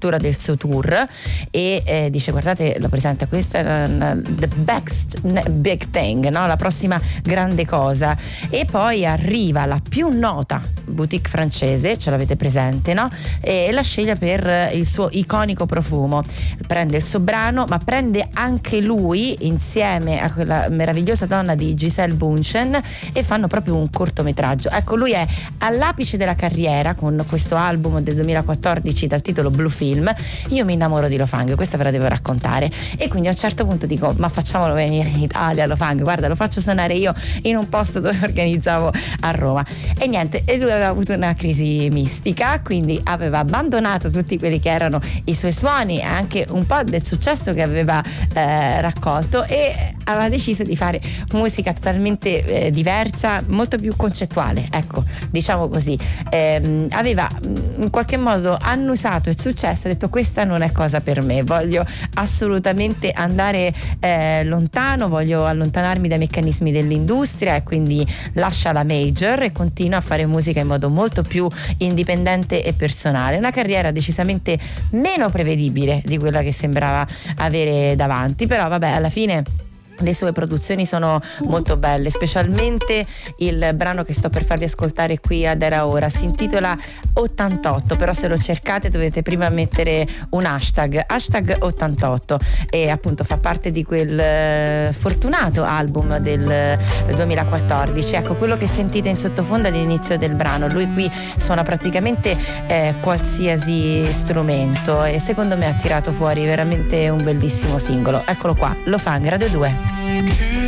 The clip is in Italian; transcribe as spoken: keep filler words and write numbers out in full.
l'apertura del suo tour e eh, dice guardate, lo presenta, questa è uh, the next big thing, no? La prossima grande cosa. E poi arriva la più nota boutique francese, ce l'avete presente, no? E la sceglie per il suo iconico profumo. Prende il suo brano, ma prende anche lui insieme a quella meravigliosa donna di Giselle Bündchen e fanno proprio un cortometraggio. Ecco, lui è all'apice della carriera con questo album del duemilaquattordici dal titolo Blue Film. Io mi innamoro di Lo Fang, questa ve la devo raccontare, e quindi a un certo punto dico ma facciamolo venire in Italia Lo Fang, guarda, lo faccio suonare io in un posto dove organizzavo a Roma. E niente, e lui aveva avuto una crisi mistica, quindi aveva abbandonato tutti quelli che erano i suoi suoni e anche un po' del successo che aveva eh, raccolto, e aveva deciso di fare musica totalmente eh, diversa, molto più concettuale, ecco, diciamo così. Eh, aveva in qualche modo annusato il successo, ha detto questa non è cosa per me, voglio assolutamente andare eh, lontano, voglio allontanarmi dai meccanismi dell'industria, e quindi lascia la major e continua a fare musica in modo molto più indipendente e personale. Una carriera decisamente meno prevedibile di quella che sembrava avere davanti, però vabbè, alla fine le sue produzioni sono molto belle, specialmente il brano che sto per farvi ascoltare qui ad Era Ora si intitola ottantotto, però se lo cercate dovete prima mettere un hashtag hashtag ottantotto, e appunto fa parte di quel eh, fortunato album del duemilaquattordici. Ecco, quello che sentite in sottofondo all'inizio del brano, lui qui suona praticamente eh, qualsiasi strumento, e secondo me ha tirato fuori veramente un bellissimo singolo. Eccolo qua, Lo Fang, Radio due.